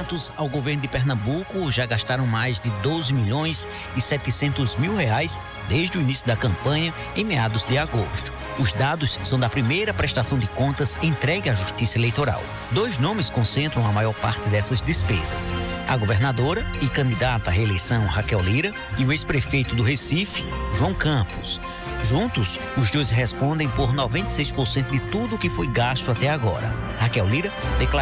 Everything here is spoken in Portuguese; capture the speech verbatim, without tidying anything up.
candidatos ao governo de Pernambuco já gastaram mais de doze milhões e setecentos mil reais desde o início da campanha, em meados de agosto. Os dados são da primeira prestação de contas entregue à Justiça Eleitoral. Dois nomes concentram a maior parte dessas despesas: a governadora e candidata à reeleição Raquel Lira e o ex-prefeito do Recife, João Campos. Juntos, os dois respondem por noventa e seis por cento de tudo o que foi gasto até agora. Raquel Lira declarou